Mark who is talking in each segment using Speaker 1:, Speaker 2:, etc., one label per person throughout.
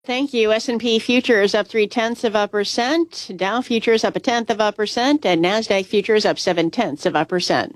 Speaker 1: Thank you. S&P futures up 0.3%. Dow futures up 0.1%, and Nasdaq futures up 0.7%.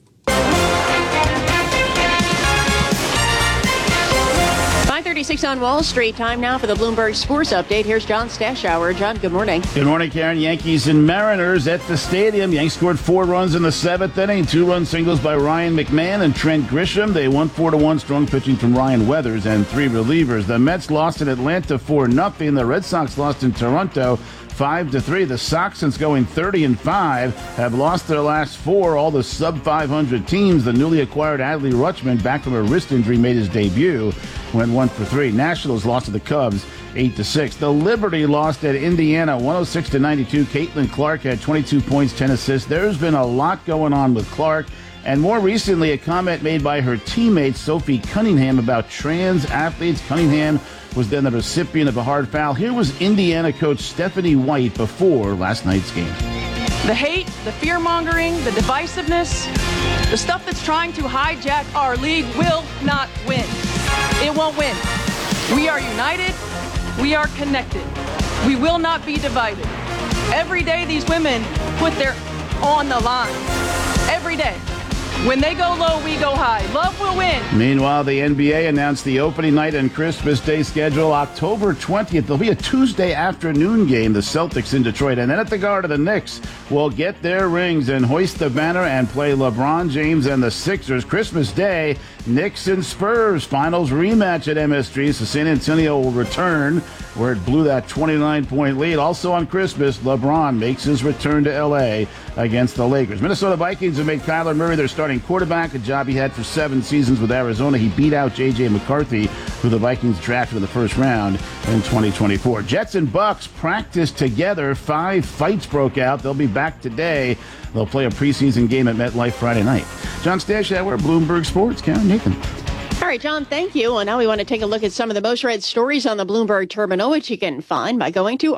Speaker 1: 5:36 on Wall Street. Time now for the Bloomberg Sports Update. Here's John Stashower. John, good morning.
Speaker 2: Good morning, Karen. Yankees and Mariners at the stadium. Yankees scored 4 runs in the 7th inning. 2-run singles by Ryan McMahon and Trent Grisham. They won 4-1. Strong pitching from Ryan Weathers and 3 relievers. The Mets lost in Atlanta 4-0. The Red Sox lost in Toronto 5-3. The Sox, since going 30-5, have lost their last 4. All the sub-500 teams. The newly acquired Adley Rutschman, back from a wrist injury, made his debut. Went 1-for-3. Nationals lost to the Cubs 8-6. The Liberty lost at Indiana 106-92. Caitlin Clark had 22 points, 10 assists. There's been a lot going on with Clark. And more recently, a comment made by her teammate Sophie Cunningham about trans athletes. Cunningham was then the recipient of a hard foul. Here was Indiana coach Stephanie White before last night's game.
Speaker 3: The hate, the fear-mongering, the divisiveness, the stuff that's trying to hijack our league will not win. It won't win. We are united. We are connected. We will not be divided. Every day these women put their on the line. Every day. When they go low, we go high. Love will win.
Speaker 2: Meanwhile, the NBA announced the opening night and Christmas Day schedule, October 20th. There'll be a Tuesday afternoon game, the Celtics in Detroit. And then at the Garden, the Knicks will get their rings and hoist the banner and play LeBron James and the Sixers. Christmas Day, Knicks and Spurs finals rematch at MSG. So San Antonio will return where it blew that 29-point lead. Also on Christmas, LeBron makes his return to L.A. against the Lakers. Minnesota Vikings have made Kyler Murray their starting quarterback, a job he had for 7 seasons with Arizona. He beat out J.J. McCarthy, who the Vikings drafted in the first round in 2024. Jets and Bucks practiced together. 5 fights broke out. They'll be back today. They'll play a preseason game at MetLife Friday night. John Stashower, Bloomberg Sports. Karen Nathan.
Speaker 1: All right, John, thank you. And now we want to take a look at some of the most read stories on the Bloomberg Terminal, which you can find by going to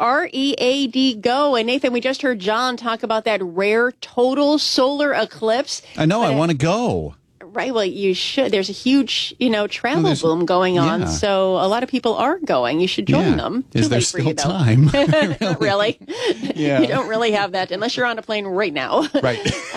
Speaker 1: READ Go. And Nathan, we just heard John talk about that rare total solar eclipse.
Speaker 4: I know, I want to go.
Speaker 1: Right. Well, you should. There's a huge, travel boom going on. So a lot of people are going. You should join them.
Speaker 4: Is there still time?
Speaker 1: Really?
Speaker 4: Yeah.
Speaker 1: You don't really have that unless you're on a plane right now.
Speaker 4: Right.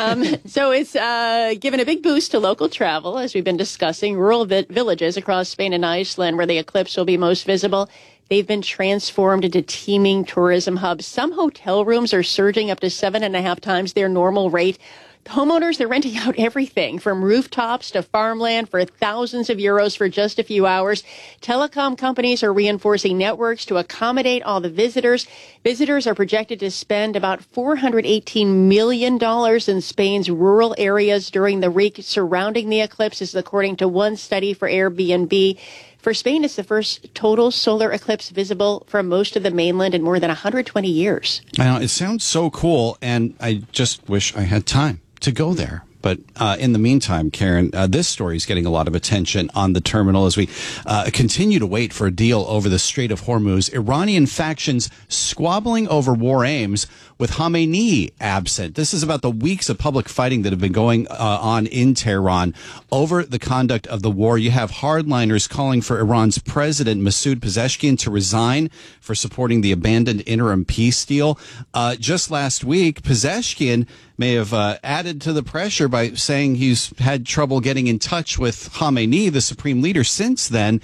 Speaker 1: So it's given a big boost to local travel, as we've been discussing. Rural villages across Spain and Iceland, where the eclipse will be most visible, they've been transformed into teeming tourism hubs. Some hotel rooms are surging up to 7.5 times their normal rate. Homeowners, they're renting out everything from rooftops to farmland for thousands of euros for just a few hours. Telecom companies are reinforcing networks to accommodate all the visitors. Visitors are projected to spend about $418 million in Spain's rural areas during the week surrounding the eclipse, is according to one study for Airbnb. For Spain, it's the first total solar eclipse visible from most of the mainland in more than 120 years.
Speaker 4: I know, it sounds so cool, and I just wish I had time to go there. But in the meantime, Karen, this story is getting a lot of attention on the terminal as we continue to wait for a deal over the Strait of Hormuz. Iranian factions squabbling over war aims with Khamenei absent. This is about the weeks of public fighting that have been going on in Tehran over the conduct of the war. You have hardliners calling for Iran's president, Masoud Pezeshkian, to resign for supporting the abandoned interim peace deal. Just last week, Pezeshkian may have added to the pressure by saying he's had trouble getting in touch with Khamenei, the supreme leader, since then.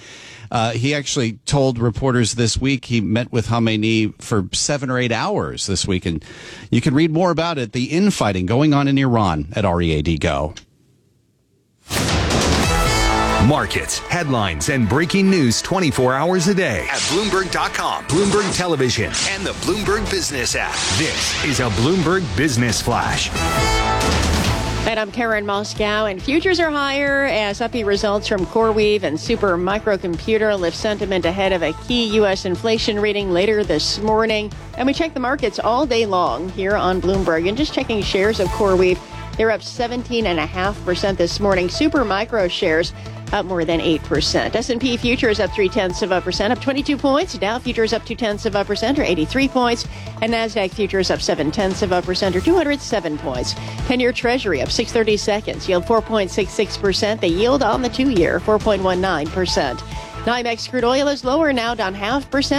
Speaker 4: He actually told reporters this week he met with Khamenei for 7 or 8 hours this week. And you can read more about it, the infighting going on in Iran, at READ Go.
Speaker 5: Markets, headlines, and breaking news 24 hours a day at Bloomberg.com, Bloomberg Television, and the Bloomberg Business app. This is a Bloomberg Business Flash.
Speaker 1: And I'm Karen Moscow, and futures are higher as upbeat results from CoreWeave and Super Microcomputer lift sentiment ahead of a key U.S. inflation reading later this morning. And we check the markets all day long here on Bloomberg. And just checking shares of CoreWeave, they're up 17.5% this morning. Super Micro shares up more than 8%. S&P futures up 0.3%, up 22 points. Dow futures up 0.2%, or 83 points. And NASDAQ futures up 0.7%, or 207 points. 10-year Treasury up 6/32, yield 4.66%. The yield on the 2-year, 4.19%. NYMEX crude oil is lower now, down 0.5%.